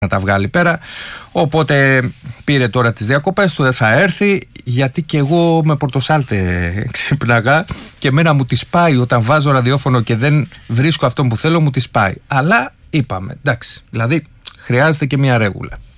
να τα βγάλει πέρα. Οπότε πήρε τώρα τις διακοπές του, δεν θα έρθει, γιατί και εγώ με πορτοσάλτε ξύπναγα και εμένα μου τη πάει όταν βάζω ραδιόφωνο και δεν βρίσκω αυτό που θέλω, μου τη πάει. Αλλά είπαμε, εντάξει, δηλαδή χρειάζεται και μια ρέγουλα.